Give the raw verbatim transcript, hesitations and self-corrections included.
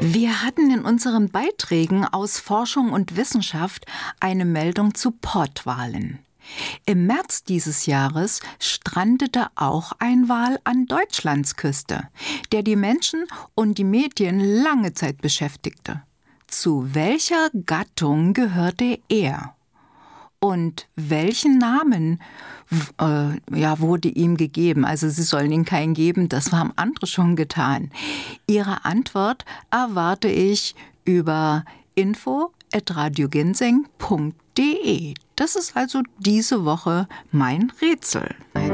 Wir hatten in unseren Beiträgen aus Forschung und Wissenschaft eine Meldung zu Pottwalen. Im März dieses Jahres strandete auch ein Wal an Deutschlands Küste, der die Menschen und die Medien lange Zeit beschäftigte. Zu welcher Gattung gehörte er? Und welchen Namen äh, ja, wurde ihm gegeben? Also Sie sollen ihm keinen geben, das haben andere schon getan. Ihre Antwort erwarte ich über info at radioginseng punkt de. Das ist also diese Woche mein Rätsel.